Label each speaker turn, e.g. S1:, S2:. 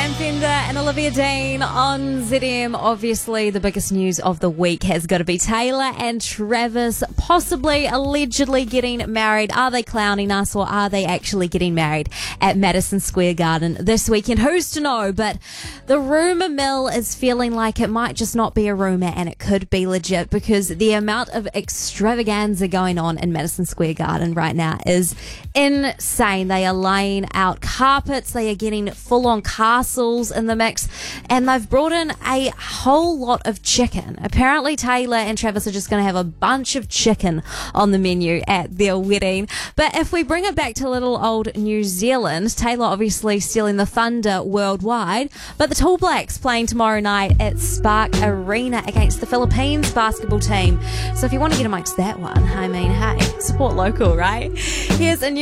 S1: Sam Fender and Olivia Dean on ZM. Obviously, the biggest news of the week has got to be Taylor and Travis possibly, allegedly getting married. Are they clowning us or are they actually getting married at Madison Square Garden this weekend? Who's to know? But the rumour mill is feeling like it might just not be a rumour and it could be legit, because the amount of extravaganza going on in Madison Square Garden right now is insane. They are laying out carpets, they are getting full-on castles in the mix, and they've brought in a whole lot of chicken. Apparently Taylor and Travis are just going to have a bunch of chicken on the menu at their wedding. But if we bring it back to little old New Zealand, Taylor obviously stealing the thunder worldwide, but the Tall Blacks playing tomorrow night at Spark Arena against the Philippines basketball team. So if you want to get amongst that one, I mean, hey, support local, right? Here's a new